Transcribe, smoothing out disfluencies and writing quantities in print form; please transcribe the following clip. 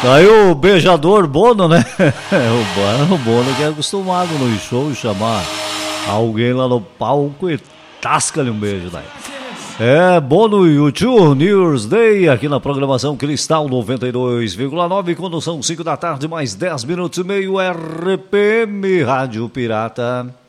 Daí o beijador Bono, né? O Bono que é acostumado no show chamar alguém lá no palco e tasca-lhe um beijo daí. Bono e o U2, New Year's Day, aqui na programação Cristal 92,9, quando são 5 da tarde, mais 10 minutos e meio, RPM, Rádio Pirata.